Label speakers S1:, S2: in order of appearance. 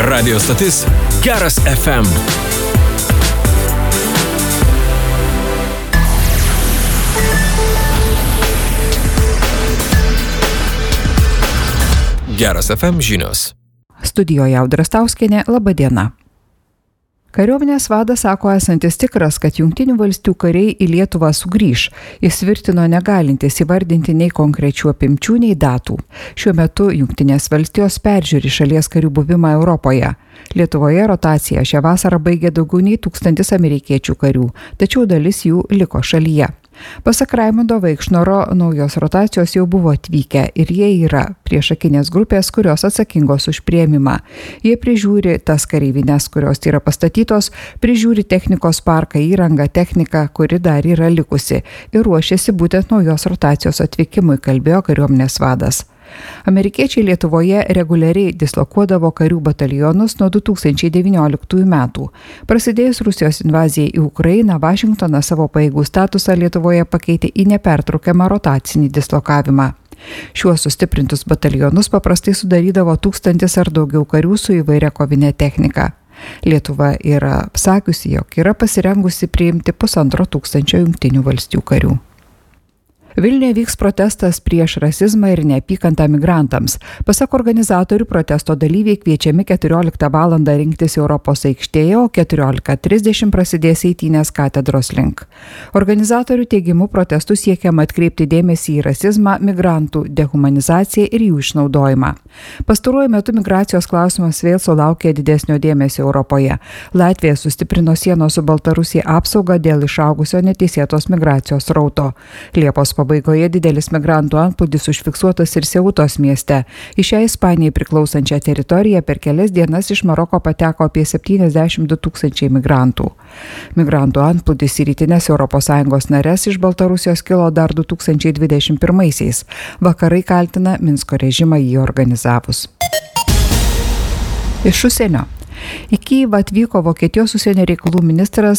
S1: Radio stotis Geras FM. Geras FM žinios.
S2: Studijoje Audra Stauskienė, laba diena. Kariuomenės vadas sako esantis tikras, kad Jungtinių valstijų kariai į Lietuvą sugrįš. Jis tvirtino negalintis įvardinti nei konkrečių apimčių, nei datų. Šiuo metu Jungtinės valstijos peržiūri šalies karių buvimą Europoje. Lietuvoje rotaciją šią vasarą baigė daugiau nei 1000 amerikiečių karių, tačiau dalis jų liko šalyje. Pasak Raimundo Vaikšnoro, naujos rotacijos jau buvo atvykę ir jie yra priešakinės grupės, kurios atsakingos už priėmimą. Jie prižiūri tas kareivines, kurios yra pastatytos, prižiūri technikos parką, įrangą, techniką, kuri dar yra likusi ir ruošiasi būtent naujos rotacijos atvykimui, kalbėjo kariuomenės vadas. Amerikiečiai Lietuvoje reguliariai dislokuodavo karių batalionus nuo 2019 metų. Prasidėjus Rusijos invazijai į Ukrainą, Vašingtonas savo pajėgų statusą Lietuvoje pakeitė į nepertraukiamą rotacinį dislokavimą. Šiuos sustiprintus batalionus paprastai sudarydavo 1000 ar daugiau karių su įvairia kovinė technika. Lietuva yra sakiusi, jog yra pasirengusi priimti 1500 Jungtinių valstijų karių. Vilniuje vyks protestas prieš rasizmą ir neapykantą migrantams. Pasak organizatorių, protesto dalyviai kviečiami 14 val. Rinktis Europos aikštėje, o 14:30 prasidės eitynės katedros link. Organizatorių teigimu protestų siekiama atkreipti dėmesį į rasizmą, migrantų dehumanizaciją ir jų išnaudojimą. Pastaruoju metu migracijos klausimas vėl sulaukė didesnio dėmesio Europoje. Latvija sustiprino sienos su Baltarusija apsaugą dėl išaugusio neteisėtos migracijos srauto. Liepos pabaigoje didelis migrantų antplūdis užfiksuotas ir Seutos mieste. Į šią Ispanijai priklausančią teritoriją per kelias dienas iš Maroko pateko apie 72 000 migrantų. Migrantų antplūdis į rytinės ES nares iš Baltarusijos kilo dar 2021-aisiais. Vakarai kaltina Minsko režimą jį organizavus. Iš užsienio. Į Kyjivą atvyko Vokietijos užsienio reikalų ministras